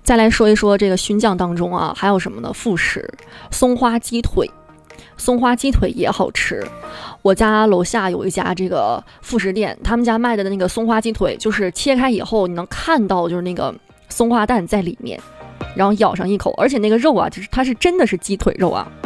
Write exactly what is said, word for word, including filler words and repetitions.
再来说一说这个熏酱当中啊，还有什么呢？副食，松花鸡腿，松花鸡腿也好吃。我家楼下有一家这个副食店，他们家卖的那个松花鸡腿，就是切开以后你能看到就是那个松花蛋在里面，然后咬上一口，而且那个肉啊，就是它是真的是鸡腿肉啊，